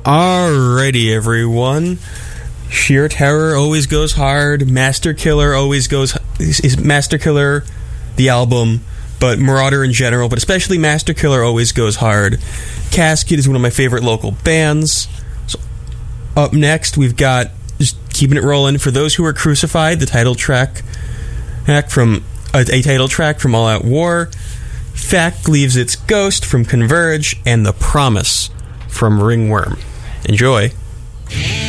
Alrighty, everyone. Sheer Terror always goes hard. Master Killer always goes... is Master Killer the album, but Marauder in general, but especially Master Killer always goes hard. Casket is one of my favorite local bands. So up next, we've got, just keeping it rolling, For Those Who Are Crucified, the title track from... a title track from All Out War. Fact Leaves Its Ghost from Converge, and The Promise from Ringworm. Enjoy.